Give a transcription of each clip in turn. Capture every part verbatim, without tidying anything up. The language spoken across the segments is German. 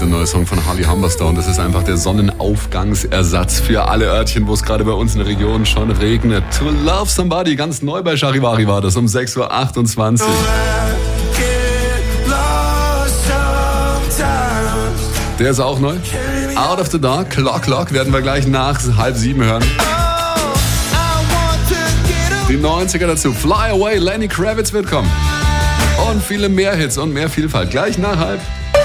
der neue Song von Harley Humberstone. Das ist einfach der Sonnenaufgangsersatz für alle Örtchen, wo es gerade bei uns in der Region schon regnet. To Love Somebody, ganz neu bei Charivari war das um sechs Uhr achtundzwanzig. Der ist auch neu. Out of the Dark, Clock Clock, werden wir gleich nach halb sieben hören. Die neunziger dazu. Fly Away, Lenny Kravitz wird kommen. Und viele mehr Hits und mehr Vielfalt. Gleich nach halb.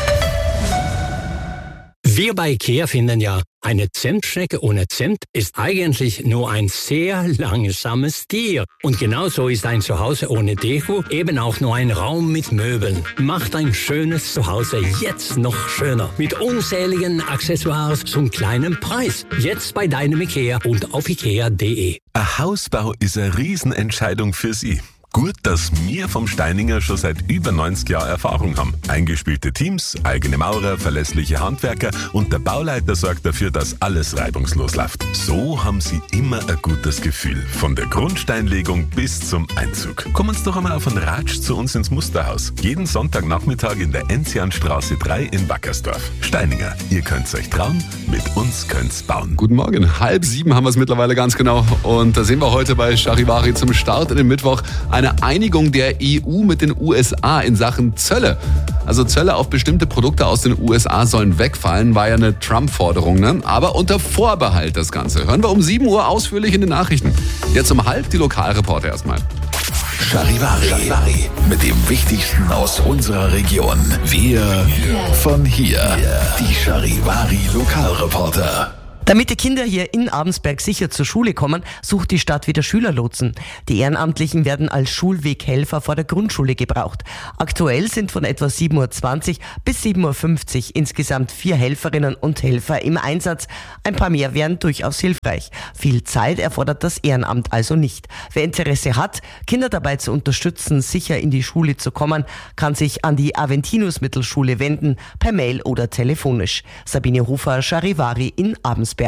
Wir bei IKEA finden ja, eine Zimtschnecke ohne Zimt ist eigentlich nur ein sehr langsames Tier. Und genauso ist ein Zuhause ohne Deko eben auch nur ein Raum mit Möbeln. Macht ein schönes Zuhause jetzt noch schöner. Mit unzähligen Accessoires zum kleinen Preis. Jetzt bei deinem IKEA und auf ikea punkt de. Ein Hausbau ist eine Riesenentscheidung für Sie. Gut, dass wir vom Steininger schon seit über neunzig Jahren Erfahrung haben. Eingespielte Teams, eigene Maurer, verlässliche Handwerker und der Bauleiter sorgt dafür, dass alles reibungslos läuft. So haben Sie immer ein gutes Gefühl. Von der Grundsteinlegung bis zum Einzug. Kommen Sie doch einmal auf einen Ratsch zu uns ins Musterhaus. Jeden Sonntagnachmittag in der Enzianstraße drei in Wackersdorf. Steininger, ihr könnt's euch trauen, mit uns könnt's bauen. Guten Morgen, halb sieben haben wir es mittlerweile ganz genau. Und da sehen wir heute bei Charivari zum Start in den Mittwoch eine Einigung der E U mit den U S A in Sachen Zölle. Also Zölle auf bestimmte Produkte aus den U S A sollen wegfallen, war ja eine Trump-Forderung, ne? Aber unter Vorbehalt das Ganze. Hören wir um sieben Uhr ausführlich in den Nachrichten. Jetzt um halb die Lokalreporter erstmal. Charivari, Charivari mit dem Wichtigsten aus unserer Region. Wir von hier. Die Charivari Lokalreporter. Damit die Kinder hier in Abensberg sicher zur Schule kommen, sucht die Stadt wieder Schülerlotsen. Die Ehrenamtlichen werden als Schulweghelfer vor der Grundschule gebraucht. Aktuell sind von etwa sieben Uhr zwanzig bis sieben Uhr fünfzig insgesamt vier Helferinnen und Helfer im Einsatz. Ein paar mehr wären durchaus hilfreich. Viel Zeit erfordert das Ehrenamt also nicht. Wer Interesse hat, Kinder dabei zu unterstützen, sicher in die Schule zu kommen, kann sich an die Aventinus-Mittelschule wenden, per Mail oder telefonisch. Sabine Hofer, Charivari in Abensberg.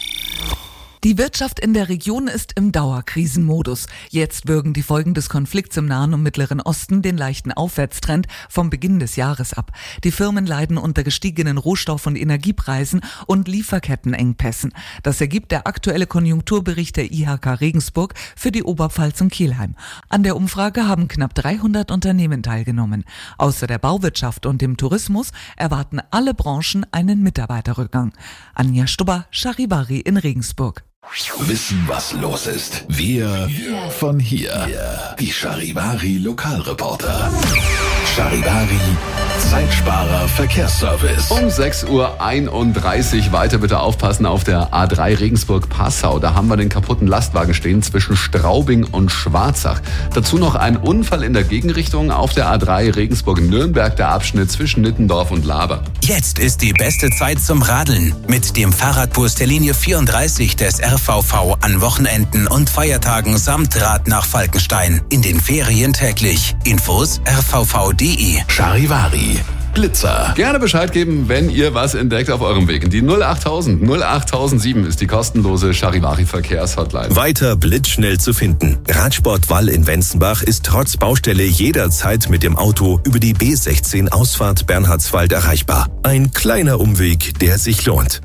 Die Wirtschaft in der Region ist im Dauerkrisenmodus. Jetzt würgen die Folgen des Konflikts im Nahen und Mittleren Osten den leichten Aufwärtstrend vom Beginn des Jahres ab. Die Firmen leiden unter gestiegenen Rohstoff- und Energiepreisen und Lieferkettenengpässen. Das ergibt der aktuelle Konjunkturbericht der I H K Regensburg für die Oberpfalz und Kelheim. An der Umfrage haben knapp dreihundert Unternehmen teilgenommen. Außer der Bauwirtschaft und dem Tourismus erwarten alle Branchen einen Mitarbeiterrückgang. Anja Stubber, Charivari in Regensburg. Wissen, was los ist. Wir von hier. Die Charivari Lokalreporter. Charivari Zeitsparer Verkehrsservice. Um sechs Uhr einunddreißig. Weiter bitte aufpassen auf der A drei Regensburg-Passau. Da haben wir den kaputten Lastwagen stehen zwischen Straubing und Schwarzach. Dazu noch ein Unfall in der Gegenrichtung auf der A drei Regensburg-Nürnberg, der Abschnitt zwischen Nittendorf und Laber. Jetzt ist die beste Zeit zum Radeln. Mit dem Fahrradbus der Linie vierunddreißig des R V V an Wochenenden und Feiertagen samt Rad nach Falkenstein. In den Ferien täglich. Infos r v v punkt d e. Charivari Blitzer. Gerne Bescheid geben, wenn ihr was entdeckt auf eurem Weg. Die null achttausend null achttausendsieben ist die kostenlose Charivari Verkehrshotline. Weiter blitzschnell zu finden. Radsport Wall in Wenzenbach ist trotz Baustelle jederzeit mit dem Auto über die B sechzehn Ausfahrt Bernhardswald erreichbar. Ein kleiner Umweg, der sich lohnt.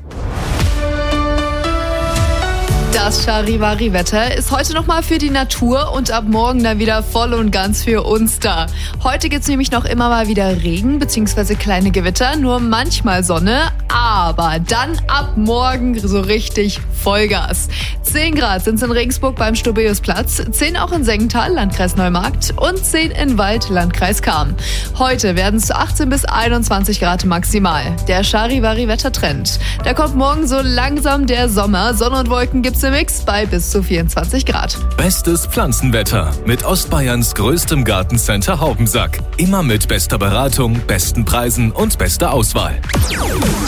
Das Charivari-Wetter ist heute nochmal für die Natur und ab morgen dann wieder voll und ganz für uns da. Heute gibt's nämlich noch immer mal wieder Regen bzw. kleine Gewitter, nur manchmal Sonne, aber dann ab morgen so richtig Vollgas. zehn Grad sind es in Regensburg beim Stobeus-Platz, zehn auch in Sengenthal, Landkreis Neumarkt und zehn in Wald, Landkreis Cham. Heute werden es achtzehn bis einundzwanzig Grad maximal. Der Charivari-Wettertrend. Da kommt morgen so langsam der Sommer. Sonne und Wolken gibt's im Mix bei bis zu vierundzwanzig Grad. Bestes Pflanzenwetter mit Ostbayerns größtem Gartencenter Haubensack. Immer mit bester Beratung, besten Preisen und bester Auswahl.